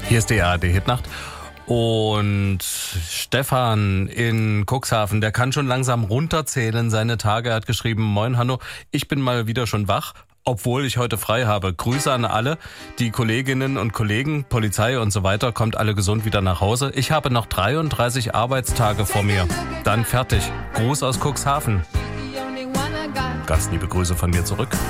Hier ist die ARD-Hitnacht. Und Stefan in Cuxhaven, der kann schon langsam runterzählen seine Tage. Er hat geschrieben: Moin Hanno, ich bin mal wieder schon wach, obwohl ich heute frei habe. Grüße an alle, die Kolleginnen und Kollegen, Polizei und so weiter. Kommt alle gesund wieder nach Hause. Ich habe noch 33 Arbeitstage vor mir. Dann fertig. Gruß aus Cuxhaven. Ganz liebe Grüße von mir zurück.